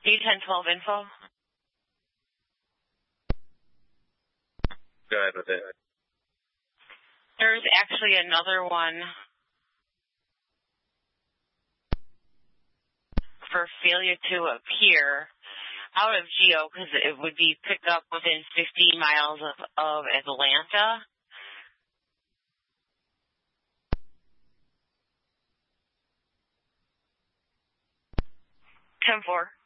K1012 info. Go ahead with it. There's actually another one for failure to appear out of Geo because it would be picked up within 50 miles of Atlanta. Ten-4.